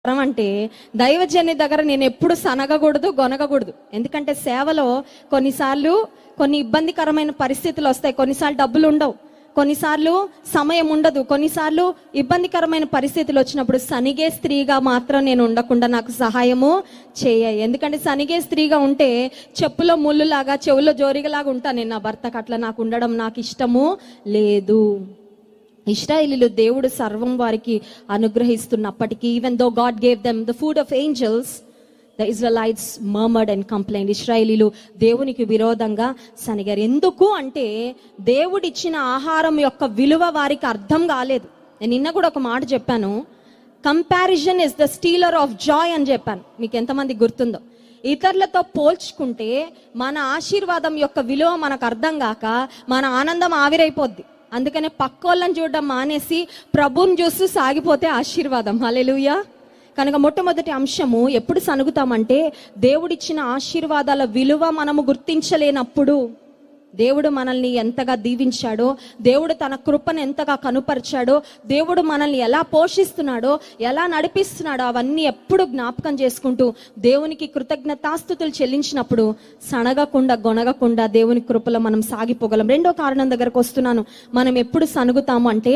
అంటే దైవజన్ని దగ్గర నేను ఎప్పుడు సనగకూడదు, గొనగకూడదు. ఎందుకంటే సేవలో కొన్నిసార్లు కొన్ని ఇబ్బందికరమైన పరిస్థితులు వస్తాయి, కొన్నిసార్లు డబ్బులు ఉండవు, కొన్నిసార్లు సమయం ఉండదు, కొన్నిసార్లు ఇబ్బందికరమైన పరిస్థితులు వచ్చినప్పుడు సనిగే స్త్రీగా మాత్రం నేను ఉండకుండా నాకు సహాయము చేయాలి. ఎందుకంటే సనిగే స్త్రీగా ఉంటే చెప్పులో ముళ్ళులాగా చెవులో జోరిగలాగా ఉంటాను నేను. నా భర్తకు అట్లా నాకు ఉండడం నాకు ఇష్టము లేదు. ఇశ్రాయేలీయులు దేవుడు సర్వం వారికి అనుగ్రహిస్తున్నప్పటికీ, even though God gave them the food of angels, the Israelites మర్మర్డ్ and complaint. ఇశ్రాయేలీయులు దేవునికి విరోధంగా సనిగారు. ఎందుకు అంటే దేవుడిచ్చిన ఆహారం యొక్క విలువ వారికి అర్థం కాలేదు. నేను నిన్న కూడా ఒక మాట చెప్పాను, comparison is the stealer of Joy అని చెప్పాను. మీకు ఎంతమంది గుర్తుందో? ఇతరులతో పోల్చుకుంటే మన ఆశీర్వాదం యొక్క విలువ మనకు అర్థం కాక మన ఆనందం ఆవిరైపోద్ది. అందుకనే పక్కోళ్ళని చూడడం మానేసి ప్రభుని చూస్తూ సాగిపోతే ఆశీర్వాదం. హల్లెలూయా. కనుక మొట్టమొదటి అంశము, ఎప్పుడు సనుగుతామంటే దేవుడిచ్చిన ఆశీర్వాదాల విలువ మనము గుర్తించలేనప్పుడు. దేవుడు మనల్ని ఎంతగా దీవించాడో, దేవుడు తన కృపను ఎంతగా కనుపరిచాడో, దేవుడు మనల్ని ఎలా పోషిస్తున్నాడో, ఎలా నడిపిస్తున్నాడో అవన్నీ ఎప్పుడు జ్ఞాపకం చేసుకుంటూ దేవునికి కృతజ్ఞతాస్తుతులు చెల్లించినప్పుడు సనగకుండా గొనగకుండా దేవుని కృపలో మనం సాగిపోగలం. రెండో కారణం దగ్గరకు వస్తున్నాను. మనం ఎప్పుడు సనుగుతాము అంటే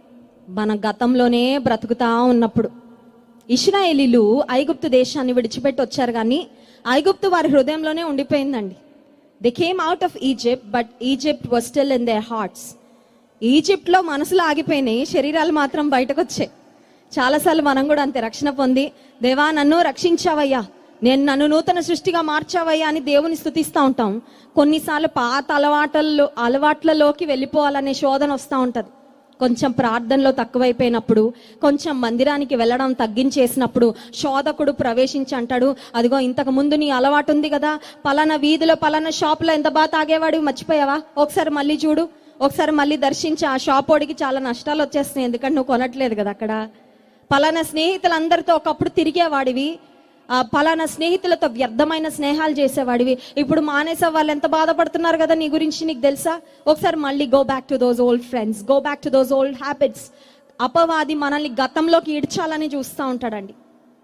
మన గతంలోనే బ్రతుకుతా ఉన్నప్పుడు. ఇశ్రాయేలీయులు ఐగుప్తు దేశాన్ని విడిచిపెట్టి వచ్చారు, కానీ ఐగుప్తు వారి హృదయంలోనే ఉండిపోయిందండి. They came out of Egypt, but Egypt was still in their hearts. ఈజిప్ట్లో మనసులు ఆగిపోయినాయి, శరీరాలు మాత్రం బయటకు వచ్చాయి. చాలాసార్లు మనం కూడా అంతే, రక్షణ పొంది దేవా నన్ను రక్షించావయ్యా, నన్ను నూతన సృష్టిగా మార్చావయ్యా అని దేవుని స్తుతిస్తూ ఉంటాం. కొన్నిసార్లు పాత అలవాట్లలోకి వెళ్ళిపోవాలనే శోధన వస్తూ ఉంటుంది. కొంచెం ప్రార్థనలో తక్కువైపోయినప్పుడు, కొంచెం మందిరానికి వెళ్ళడం తగ్గించేసినప్పుడు శోధకుడు ప్రవేశించి అంటాడు, అదిగో ఇంతకు ముందు నీ అలవాటు ఉంది కదా, పలానా వీధిలో పలానా షాప్లో ఎంత బాగా తాగేవాడు, మర్చిపోయావా? ఒకసారి మళ్ళీ చూడు, ఒకసారి మళ్ళీ దర్శించి. ఆ షాప్ వాడికి చాలా నష్టాలు వచ్చేస్తున్నాయి, ఎందుకంటే నువ్వు కొనట్లేదు కదా అక్కడ. పలానా స్నేహితులందరితో ఒకప్పుడు తిరిగేవాడివి, పలానా స్నేహితులతో వ్యర్థమైన స్నేహాలు చేసేవాడివి, ఇప్పుడు మానేసే వాళ్ళు ఎంత బాధపడుతున్నారు కదా నీ గురించి నీకు తెలుసా? ఒకసారి మళ్ళీ go back to those old friends, go back to those old habits. అపవాది మనల్ని గతంలోకి ఈడ్చాలని చూస్తూ ఉంటాడండి.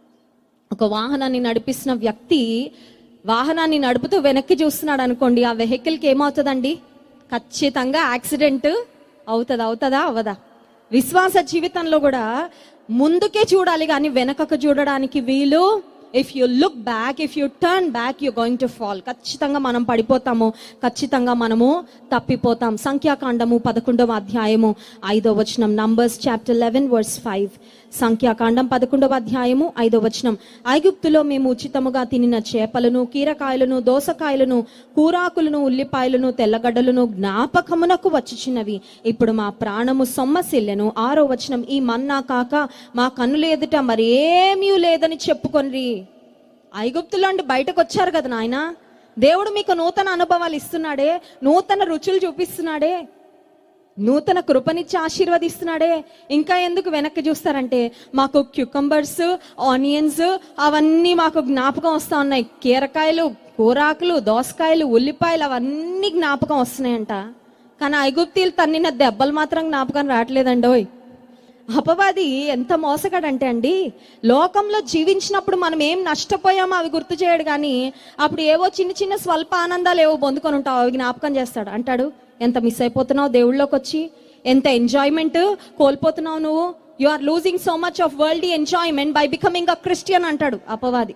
ఒక వాహనాన్ని నడిపిస్తున్న వ్యక్తి వాహనాన్ని నడుపుతూ వెనక్కి చూస్తున్నాడు అనుకోండి, ఆ వెహికల్కి ఏమవుతుందండి? ఖచ్చితంగా యాక్సిడెంట్ అవుతుందా అవ్వదా? విశ్వాస జీవితంలో కూడా ముందుకే చూడాలి కానీ వెనకకు చూడడానికి వీలు. If you look back, if U turn back, you going to fall. ఖచ్చితంగా మనం పడిపోతాము, ఖచ్చితంగా మనము తప్పిపోతాం. సంఖ్యాకాండము 11వ అధ్యాయము 5వ వచనం. Numbers chapter 11 verse 5. సంఖ్యాకాండం 11వ అధ్యాయము 5వ వచనం. ఐగుప్తులో మేము ఉచితముగా తినిన చేపలను, కీరకాయలను, దోసకాయలను, కూరాకులను, ఉల్లిపాయలను, తెల్లగడ్డలను జ్ఞాపకమునకు వచ్చిచినవి. ఇప్పుడు మా ప్రాణము సొమ్మసిల్లెను. 6వ వచనం. ఈ మన్నా కాక మా కన్నుల ఎదుట మరేమీ లేదని చెప్పుకొనిరి. ఐగుప్తులో నుండి బయటకు వచ్చారు కదా నాయన, దేవుడు మీకు నూతన అనుభవాలు ఇస్తున్నాడే, నూతన రుచులు చూపిస్తున్నాడే, నూతన కృపనిచ్చి ఆశీర్వదిస్తున్నాడే. ఇంకా ఎందుకు వెనక్కి చూస్తారంటే మాకు క్యూకంబర్స్, ఆనియన్స్ అవన్నీ మాకు జ్ఞాపకం వస్తూ ఉన్నాయి. కీరకాయలు, కూరాకులు, దోసకాయలు, ఉల్లిపాయలు అవన్నీ జ్ఞాపకం వస్తున్నాయంట. కానీ ఐగుప్తీలు తన్నిన దెబ్బలు మాత్రం జ్ఞాపకం రావట్లేదండోయ్. అపవాది ఎంత మోసగాడంటే అండి, లోకంలో జీవించినప్పుడు మనం ఏం నష్టపోయామో అవి గుర్తు చేయడు, కానీ అప్పుడు ఏవో చిన్న చిన్న స్వల్ప ఆనందాలు ఏవో పొందుకొని ఉంటావు, అవి జ్ఞాపకం చేస్తాడు. అంటాడు, ఎంత మిస్ అయిపోతున్నావు దేవుళ్ళలోకి వచ్చి, ఎంత ఎంజాయ్మెంట్ కోల్పోతున్నావు నువ్వు, you are losing so much of worldly enjoyment by becoming a Christian అంటాడు అపవాది.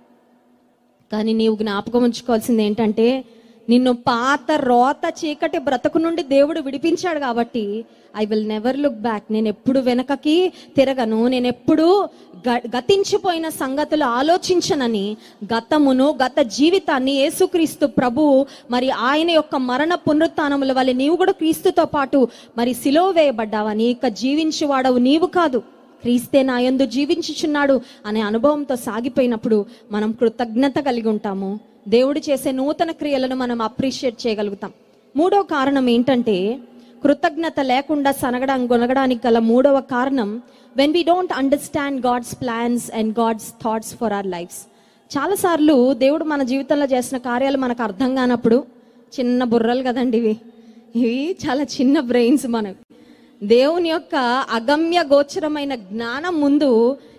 కానీ నీవు జ్ఞాపకం ఉంచుకోవాల్సింది ఏంటంటే, నిన్ను పాత రోత చీకటి బ్రతుకు నుండి దేవుడు విడిపించాడు కాబట్టి I will never look back. నేను ఎప్పుడు వెనకకి తిరగను, నేను ఎప్పుడు గతించిపోయిన సంగతులు ఆలోచించనని గతమును, గత జీవితాన్ని యేసుక్రీస్తు ప్రభు మరి ఆయన యొక్క మరణ పునరుత్థానముల వల్ల నీవు కూడా క్రీస్తుతో పాటు మరి సిలువ వేయబడ్డావని, ఇక జీవించువాడవు నీవు కాదు, క్రీస్తే నా యందు జీవించుచున్నాడు అనే అనుభవంతో సాగిపోయినప్పుడు మనం కృతజ్ఞత కలిగి ఉంటాము. దేవుడు చేసే నూతన క్రియలను మనం అప్రిషియేట్ చేయగలుగుతాం. మూడో కారణం ఏంటంటే, కృతజ్ఞత లేకుండా గొనగడానికి గల మూడవ కారణం, when we don't understand God's plans and God's thoughts for hour lifes. చాలాసార్లు దేవుడు మన జీవితంలో చేసిన కార్యాలు మనకు అర్థం కానప్పుడు, చిన్న బుర్రలు కదండి ఇవి చాలా చిన్న బ్రెయిన్స్ మనవి. దేవుని యొక్క అగమ్య గోచరమైన జ్ఞానం ముందు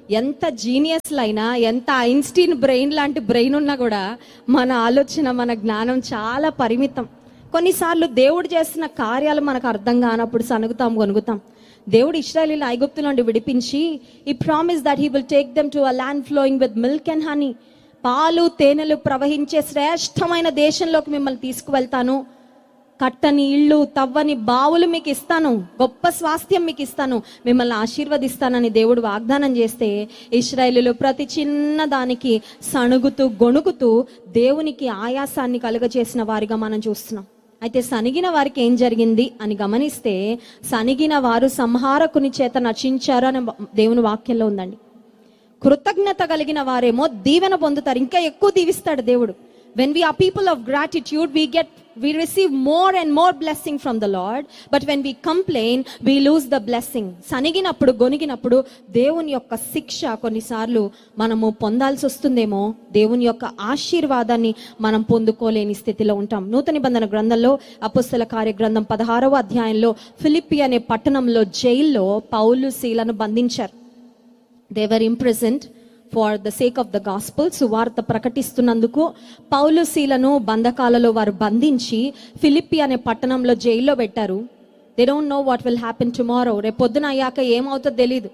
ఎంత జీనియస్లైనా, ఎంత ఐన్స్టీన్ బ్రెయిన్ లాంటి బ్రెయిన్ ఉన్నా కూడా మన ఆలోచన, మన జ్ఞానం చాలా పరిమితం. కొన్నిసార్లు దేవుడు చేస్తున్న కార్యాలు మనకు అర్థం కానప్పుడు సనుగుతాం, గొనుగుతాం. దేవుడు ఇశ్రాయేలీయులను ఐగుప్తు నుండి విడిపించి ఈ promise that he will take them to a land flowing with milk and honey, పాలు తేనెలు ప్రవహించే శ్రేష్టమైన దేశంలోకి మిమ్మల్ని తీసుకువెళ్తాను, కట్టని ఇళ్ళు, తవ్వని బావులు మీకు ఇస్తాను, గొప్ప స్వాస్థ్యం మీకు ఇస్తాను, మిమ్మల్ని ఆశీర్వదిస్తానని దేవుడు వాగ్దానం చేస్తే ఇశ్రాయేలీయులు ప్రతి చిన్న దానికి సణుగుతూ గొణుగుతూ దేవునికి ఆయాసాన్ని కలుగజేసిన వారిగా మనం చూస్తున్నాం. అయితే సనిగిన వారికి ఏం జరిగింది అని గమనిస్తే, సనిగిన వారు సంహారకుని చేత నశించారు అని దేవుని వాక్యంలో ఉందండి. కృతజ్ఞత కలిగిన వారేమో దీవెన పొందుతారు, ఇంకా ఎక్కువ దీవిస్తాడు దేవుడు. When we are people of gratitude, we receive more and more blessing from the Lord. But when we complain, we lose the blessing. సనిగినప్పుడు, గొనిగినప్పుడు దేవుని యొక్క శిక్ష కొన్నిసార్లు మనము పొందాల్సి వస్తుందేమో, దేవుని యొక్క ఆశీర్వాదాన్ని మనం పొందుకోలేని స్థితిలో ఉంటాం. నూతన నిబంధన గ్రంథంలో అపోస్తల కార్య గ్రంథం 16వ అధ్యాయంలో ఫిలిప్పి అనే పట్టణంలో జైల్లో పౌలు సీలను బంధించారు. They were imprisoned for the sake of the gospel. సువార్త ప్రకటిస్తున్నందుకు పౌలు సీలను బంధకాలలో వారు బంధించి ఫిలిప్పి అనే పట్టణంలో జైల్లో పెట్టారు. They don't know what will happen tomorrow. రేపు పొద్దున అయ్యాక ఏమవుతుందో తెలీదు,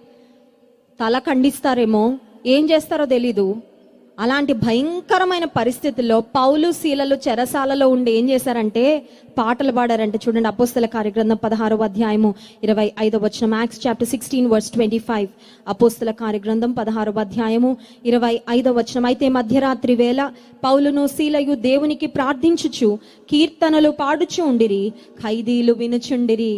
తల ఖండిస్తారేమో, ఏం చేస్తారో తెలీదు. అలాంటి భయంకరమైన పరిస్థితుల్లో పౌలు సీలలు చెరసాలలో ఉండి ఏం చేశారంటే పాటలు పాడారంటే. చూడండి, అపోస్తల కార్యగ్రంథం 16వ అధ్యాయము 25వ వచనం, యాక్ట్స్ చాప్టర్ 16 వర్స్ 25. అపోస్తల కార్యగ్రంథం 16వ అధ్యాయము 25వ వచనం. అయితే మధ్యరాత్రి వేళ పౌలును సీలయు దేవునికి ప్రార్థించుచు కీర్తనలు పాడుచు ఉండిరి, ఖైదీలు వినుచుండిరి.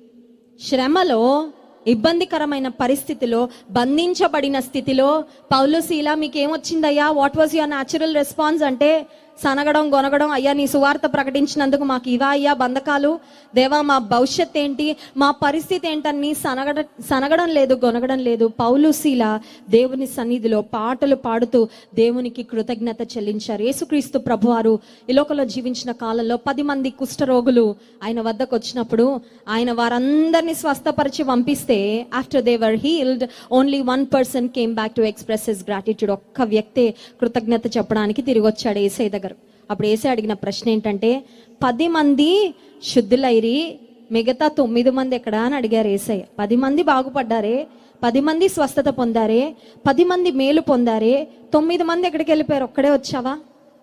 శ్రమలో, ఇబ్బందికరమైన పరిస్థితిలో, బంధించబడిన స్థితిలో పౌలు సీల మీకేమొచ్చిందయ్యా, what was your natural response అంటే సనగడం, గొనగడం. అయ్యా నీ సువార్త ప్రకటించినందుకు మాకు ఇవా అయ్యా బంధకాలు, దేవా మా భవిష్యత్ ఏంటి, మా పరిస్థితి ఏంటని సనగడం లేదు, గొనగడం లేదు. పౌలు సీల దేవుని సన్నిధిలో పాటలు పాడుతూ దేవునికి కృతజ్ఞత చెల్లించారు. యేసుక్రీస్తు ప్రభువారు ఈ లోకంలో జీవించిన కాలంలో 10 మంది కుష్ఠరోగులు ఆయన వద్దకు వచ్చినప్పుడు ఆయన వారందరినీ స్వస్థపరిచి పంపిస్తే, after they were healed, only 1 person came back to express his gratitude. ఒక్క వ్యక్తే కృతజ్ఞత చెప్పడానికి తిరిగి వచ్చాడు యేసయ్య దగ్గర. అప్పుడు యేసయ్య అడిగిన ప్రశ్న ఏంటంటే, 10 మంది శుద్ధులైరి, మిగతా 9 మంది ఎక్కడా అని అడిగారు యేసయ్య. 10 మంది బాగుపడ్డారే, 10 మంది స్వస్థత పొందారే, 10 మంది మేలు పొందారే, 9 మంది ఎక్కడికి వెళ్ళిపోయారు, ఒక్కడే వచ్చావా?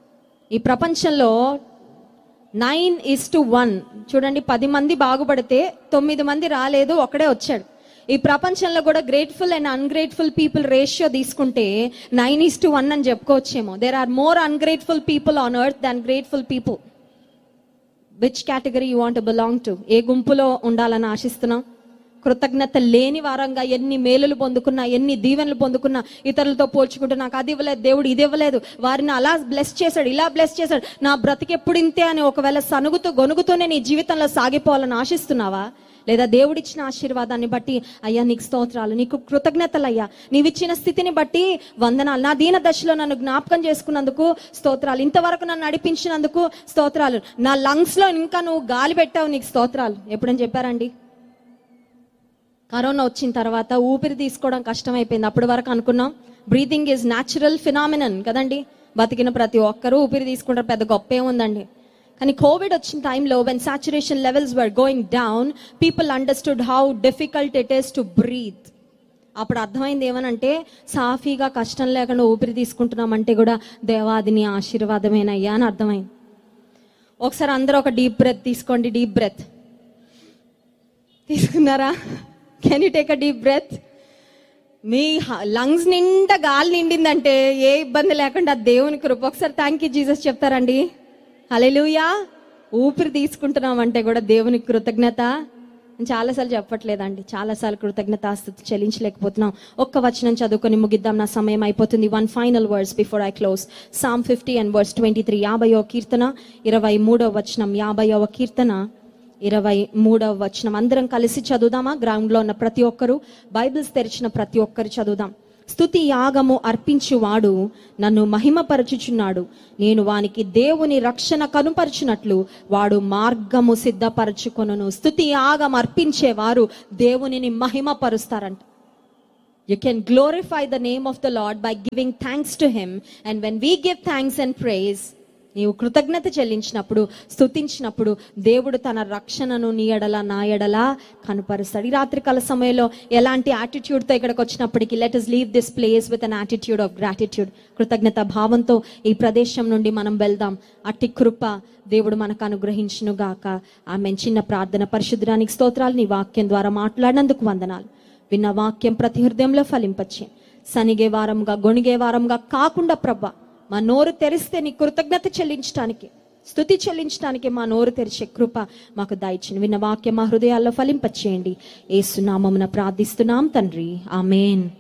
ఈ ప్రపంచంలో 9:1. చూడండి, 10 మంది బాగుపడితే 9 మంది రాలేదు, ఒక్కడే వచ్చాడు. ఈ ప్రపంచంలో కూడా grateful and ungrateful people ratio తీసుకుంటే 9:1 అని చెప్పుకోవచ్చేమో. There are more ungrateful people on earth than grateful people. Which category you want to belong to? ఏ గుంపులో ఉండాలని ఆశిస్తున్నాం? కృతజ్ఞత లేని వారంగా ఎన్ని మేలులు పొందుకున్నా, ఎన్ని దీవెనలు పొందుకున్నా, ఇతరులతో పోల్చుకుంటూ నాకు అది ఇవ్వలేదు దేవుడు, ఇది ఇవ్వలేదు, వారిని అలా బ్లెస్ చేశాడు, ఇలా బ్లెస్ చేశాడు, నా బ్రతికెప్పుడు ఇంతే అని ఒకవేళ సనుగుతూ గొనుగుతూనే నీ జీవితంలో సాగిపోవాలని ఆశిస్తున్నావా? లేదా దేవుడిచ్చిన ఆశీర్వాదాన్ని బట్టి అయ్యా నీకు స్తోత్రాలు, నీకు కృతజ్ఞతలయ్యా, నీవిచ్చిన స్థితిని బట్టి వందనాలు, నా దీన దశలో నన్ను జ్ఞాపకం చేసుకున్నందుకు స్తోత్రాలు, ఇంతవరకు నన్ను నడిపించినందుకు స్తోత్రాలు, నా లంగ్స్ లో ఇంకా నువ్వు గాలి పెట్టావు, నీకు స్తోత్రాలు. ఎప్పుడని చెప్పారండి? కరోనా వచ్చిన తర్వాత ఊపిరి తీసుకోవడం కష్టమైపోయింది. అప్పటి వరకు అనుకున్నాం బ్రీతింగ్ ఈజ్ న్యాచురల్ ఫినామినన్ కదండి, బతికిన ప్రతి ఒక్కరూ ఊపిరి తీసుకుంటారు, పెద్ద గొప్ప ఏముందండి. కానీ కోవిడ్ వచ్చిన టైంలో when saturation levels were going down, people understood how difficult it is to breathe. అప్పుడు అర్థమైంది ఏమనంటే, సాఫీగా కష్టం లేకుండా ఊపిరి తీసుకుంటున్నామంటే కూడా దేవాది నీ ఆశీర్వాదమేనయ్యా అని అర్థమైంది. ఒకసారి అందరూ ఒక డీప్ బ్రెత్ తీసుకోండి. డీప్ బ్రెత్ తీసుకున్నారా? Can you take a deep breath? Me lungs నిండా గాలి నిండిందంటే ఏ ఇబ్బంది లేకుండా దేవుని కృప. ఒకసారి థ్యాంక్ యూ జీసస్ చెప్తారండి. హల్లెలూయా. ఊపిరి తీసుకుంటున్నామంటే కూడా దేవునికి కృతజ్ఞత. చాలాసార్లు చెప్పట్లేదండి, చాలాసార్లు కృతజ్ఞతాస్తుతి చెల్లించలేకపోతున్నాం. ఒక్క వచనం చదువుకొని ముగిద్దాం, నా సమయం అయిపోతుంది. 1 final verse before I close. Psalm 50 and verse 23. 50వ కీర్తన 23వ వచనం. 50వ కీర్తన 23వ వచనం. అందరం కలిసి చదువుదామా? గ్రౌండ్ లో ఉన్న ప్రతి ఒక్కరు, బైబిల్స్ తెరిచిన ప్రతి ఒక్కరు చదువుదాం. స్తుతి యాగము అర్పించువాడు నన్ను మహిమపరచుచున్నాడు, నేను వానికి దేవుని రక్షణ కనుపరచునట్లు వాడు మార్గము సిద్ధపరచుకొనును. స్తుతి యాగం అర్పించేవారు దేవునిని మహిమపరుస్తారంట. You can glorify the name of the Lord by giving thanks to him. And when we give thanks and praise, నీవు కృతజ్ఞత చెల్లించినప్పుడు, స్తుతించినప్పుడు దేవుడు తన రక్షణను నీ ఎడల నా ఎడల కనుపరుస్తాడు. ఈ రాత్రికాల సమయంలో ఎలాంటి యాటిట్యూడ్తో ఇక్కడికి వచ్చినప్పటికీ let us leave this place with an attitude of gratitude. కృతజ్ఞత భావంతో ఈ ప్రదేశం నుండి మనం వెళ్దాం. అట్టి కృప దేవుడు మనకు అనుగ్రహించును గాక. ఆమె చిన్న ప్రార్థన. పరిశుద్ధానికి స్తోత్రాలు, నీ వాక్యం ద్వారా మాట్లాడినందుకు వందనాలు. విన్న వాక్యం ప్రతి హృదయంలో ఫలింపచ్చే, సనిగే వారంగా గొణిగే వారంగా కాకుండా ప్రభా, మా నోరు తెరిస్తే నీ కృతజ్ఞత చెల్లించడానికి, స్తుతి చెల్లించడానికి మా నోరు తెరిచే కృప మాకు దయచేయండి. విన్న వాక్యం మా హృదయాల్లో ఫలింపచేయండి. యేసు నామమున ప్రార్థిస్తున్నాం తండ్రి, ఆమేన్.